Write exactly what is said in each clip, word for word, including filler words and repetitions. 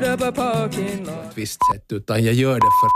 köpa parking lot. Ett visst sätt, utan jag gör det för...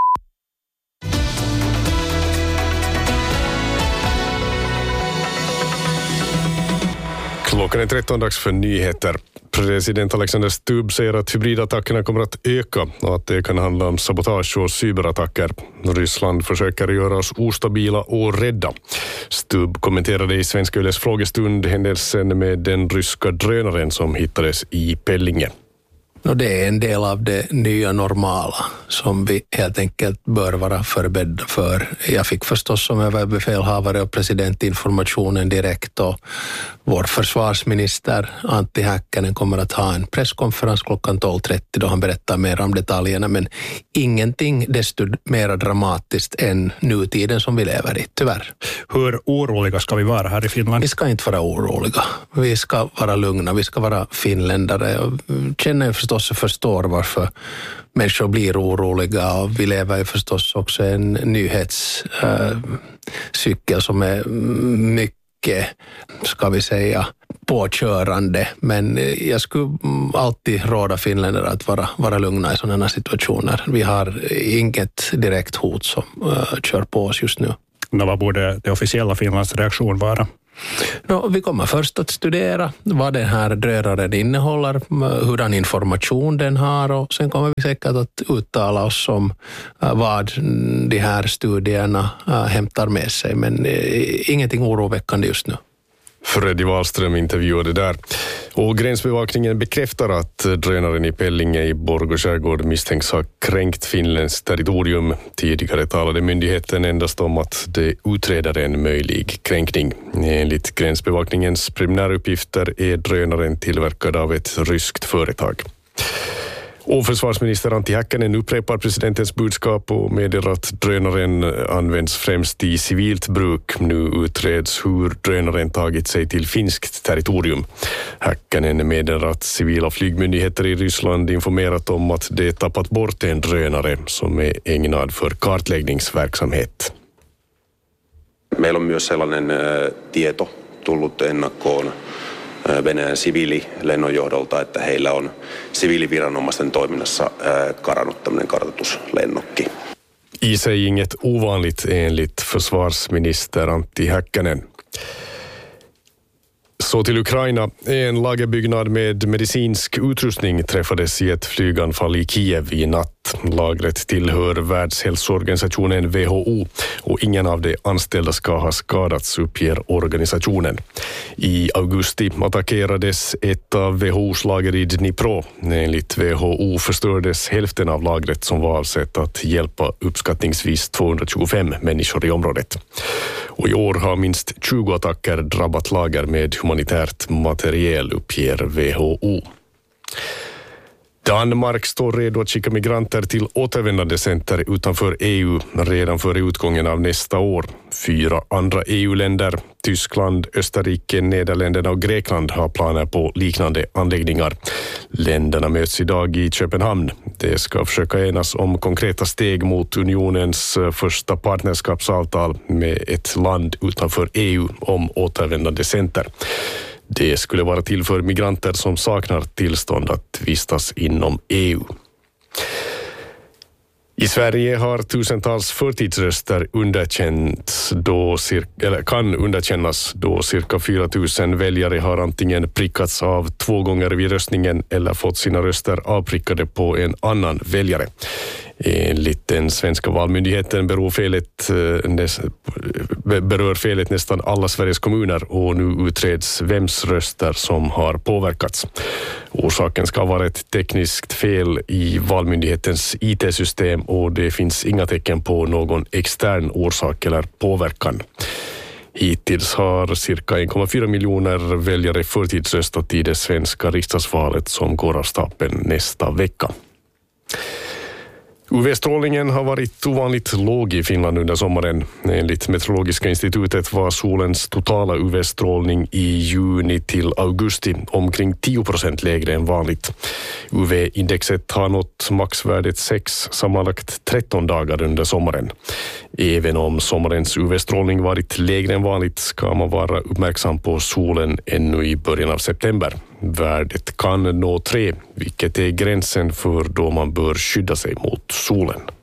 Klockan är tretton, dags för nyheter. President Alexander Stubb säger att hybridattackerna kommer att öka och att det kan handla om sabotage och cyberattacker. Ryssland försöker göra oss ostabila och rädda. Stubb kommenterade i Svenska Yles frågestund händelsen med den ryska drönaren som hittades i Pellinge. Och det är en del av det nya normala som vi helt enkelt bör vara förberedda för. Jag fick förstås som överbefälhavare och president informationen direkt, och vår försvarsminister Antti Häkkänen kommer att ha en presskonferens klockan tolv trettio då han berättar mer om detaljerna, men ingenting desto mer dramatiskt än nutiden som vi lever i, tyvärr. Hur oroliga ska vi vara här i Finland? Vi ska inte vara oroliga. Vi ska vara lugna, vi ska vara finländare och känner förstås och förstår varför människor blir oroliga, och vi lever ju förstås också en nyhetscykel äh, som är mycket, ska vi säga, påkörande, men jag skulle alltid råda finländare att vara, vara lugna i sådana situationer. Vi har inget direkt hot som äh, kör på oss just nu. Men vad borde det officiella Finlands reaktion vara? No, vi kommer först att studera vad den här drönaren innehåller, hurdan information den har, och sen kommer vi säkert att uttala oss om vad de här studierna hämtar med sig, men ingenting oroväckande just nu. Freddy Wahlström intervjuade där. Och gränsbevakningen bekräftar att drönaren i Pellinge i Borgå skärgård misstänks ha kränkt Finlands territorium. Tidigare talade myndigheten endast om att det utreder en möjlig kränkning. Enligt gränsbevakningens preliminäruppgifter är drönaren tillverkad av ett ryskt företag. Och försvarsminister Antti Häkkänen upprepar presidentens budskap och meddelar att drönaren används främst i civilt bruk. Nu utreds hur drönaren tagit sig till finskt territorium. Häkkänen meddelar att civila flygmyndigheter i Ryssland informerat om att det tappat bort en drönare som är ägnad för kartläggningsverksamhet. Meillä on myös sellainen tieto tullut ennakkoon Venäjän siviililennonjohdolta, että heillä on siviiliviranomaisten toiminnassa karannut tämmöinen kartoituslennokki. I sig inget ovanligt enligt försvarsminister Antti Häkkänen. Så till Ukraina. En lagerbyggnad med medicinsk utrustning träffades i ett flyganfall i Kiev i natt. Lagret tillhör Världshälsoorganisationen W H O och ingen av de anställda ska ha skadats, uppger organisationen. I augusti attackerades ett av W H O:s lager i Dnipro. Enligt W H O förstördes hälften av lagret som var avsett att hjälpa uppskattningsvis tvåhundratjugofem människor i området. Och i år har minst tjugo attacker drabbat lager med humanitärt materiel, uppger W H O. Danmark står redo att skicka migranter till återvändandecenter utanför E U redan före utgången av nästa år. Fyra andra E U-länder, Tyskland, Österrike, Nederländerna och Grekland har planer på liknande anläggningar. Länderna möts idag i Köpenhamn. Det ska försöka enas om konkreta steg mot unionens första partnerskapsavtal med ett land utanför E U om återvändandecenter. Det skulle vara till för migranter som saknar tillstånd att vistas inom E U. I Sverige har tusentals förtidsröster underkänts då cir- eller kan underkännas då cirka fyra tusen väljare har antingen prickats av två gånger vid röstningen eller fått sina röster avprickade på en annan väljare. Enligt den svenska valmyndigheten beror felet, berör felet nästan alla Sveriges kommuner och nu utreds vems röster som har påverkats. Orsaken ska vara ett tekniskt fel i valmyndighetens I T-system och det finns inga tecken på någon extern orsak eller påverkan. Hittills har cirka en komma fyra miljoner väljare förtidsröstat i det svenska riksdagsvalet som går av stapeln nästa vecka. U V-strålningen har varit ovanligt låg i Finland under sommaren. Enligt Meteorologiska institutet var solens totala U V-strålning i juni till augusti omkring tio procent lägre än vanligt. U V-indexet har nått maxvärdet sex sammanlagt tretton dagar under sommaren. Även om sommarens U V-strålning varit lägre än vanligt ska man vara uppmärksam på solen ännu i början av september. Värdet kan nå tre, vilket är gränsen för då man bör skydda sig mot solen.